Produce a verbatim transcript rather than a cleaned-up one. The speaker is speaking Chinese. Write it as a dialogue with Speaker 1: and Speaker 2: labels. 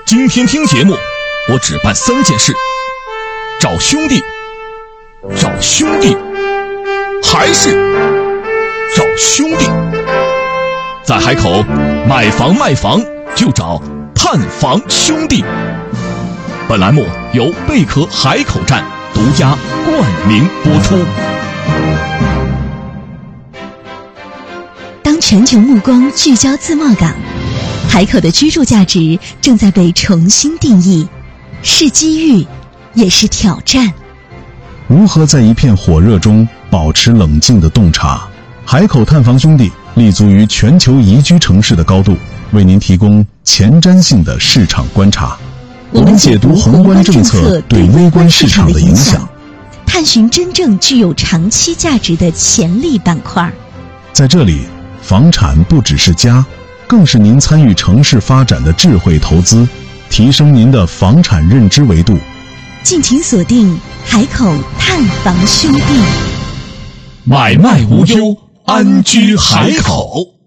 Speaker 1: 今天听节目，我只办三件事：找兄弟，找兄弟，还是找兄弟。在海口买房卖房就找探房兄弟。本栏目由贝壳海口站独家冠名播出。
Speaker 2: 当全球目光聚焦自贸港，海口的居住价值正在被重新定义，是机遇，也是挑战。
Speaker 3: 如何在一片火热中保持冷静的洞察？海口探房兄弟立足于全球宜居城市的高度，为您提供前瞻性的市场观察。我们解读宏观政策对微观市场的影响，
Speaker 2: 探寻真正具有长期价值的潜力板块。
Speaker 3: 在这里，房产不只是家，更是您参与城市发展的智慧投资，提升您的房产认知维度。
Speaker 2: 敬请锁定海口探房兄弟，
Speaker 1: 买卖无忧，安居海口。